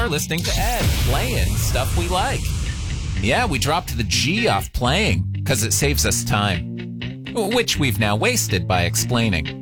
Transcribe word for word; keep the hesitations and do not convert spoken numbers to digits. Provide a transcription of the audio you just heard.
or listening to Ed playing stuff we like. Yeah, we dropped the G off playing because it saves us time, which we've now wasted by explaining.